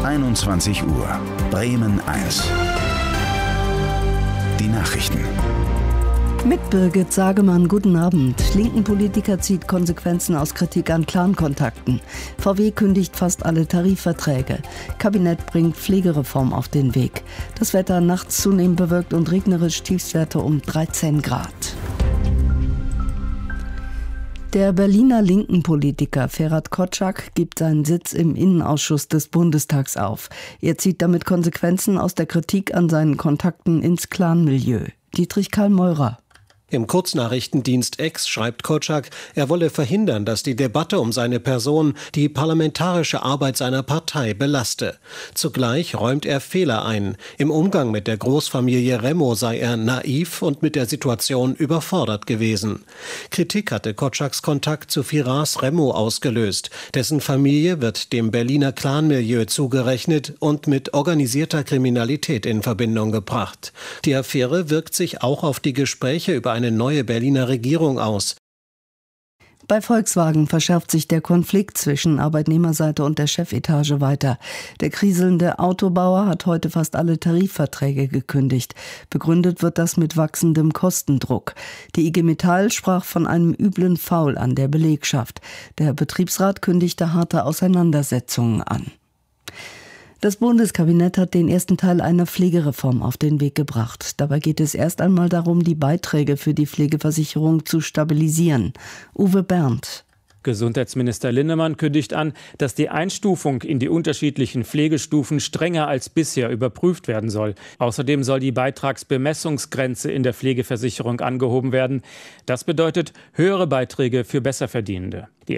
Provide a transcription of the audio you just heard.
21 Uhr. Bremen 1. Die Nachrichten. Mit Birgit Sagemann, guten Abend. Linken Politiker zieht Konsequenzen aus Kritik an Clan-Kontakten. VW kündigt fast alle Tarifverträge. Kabinett bringt Pflegereform auf den Weg. Das Wetter nachts zunehmend bewölkt und regnerisch, Tiefstwerte um 13 Grad. Der Berliner linken Politiker Ferhat Kotschak gibt seinen Sitz im Innenausschuss des Bundestags auf. Er zieht damit Konsequenzen aus der Kritik an seinen Kontakten ins Clanmilieu. Dietrich Karl Meurer. Im Kurznachrichtendienst X schreibt Kotschak, er wolle verhindern, dass die Debatte um seine Person die parlamentarische Arbeit seiner Partei belaste. Zugleich räumt er Fehler ein. Im Umgang mit der Großfamilie Remo sei er naiv und mit der Situation überfordert gewesen. Kritik hatte Kotschaks Kontakt zu Firas Remo ausgelöst. Dessen Familie wird dem Berliner Clanmilieu zugerechnet und mit organisierter Kriminalität in Verbindung gebracht. Die Affäre wirkt sich auch auf die Gespräche über eine neue Berliner Regierung aus. Bei Volkswagen verschärft sich der Konflikt zwischen Arbeitnehmerseite und der Chefetage weiter. Der kriselnde Autobauer hat heute fast alle Tarifverträge gekündigt. Begründet wird das mit wachsendem Kostendruck. Die IG Metall sprach von einem üblen Foul an der Belegschaft. Der Betriebsrat kündigte harte Auseinandersetzungen an. Das Bundeskabinett hat den ersten Teil einer Pflegereform auf den Weg gebracht. Dabei geht es erst einmal darum, die Beiträge für die Pflegeversicherung zu stabilisieren. Uwe Berndt. Gesundheitsminister Linnemann kündigt an, dass die Einstufung in die unterschiedlichen Pflegestufen strenger als bisher überprüft werden soll. Außerdem soll die Beitragsbemessungsgrenze in der Pflegeversicherung angehoben werden. Das bedeutet höhere Beiträge für Besserverdienende. Die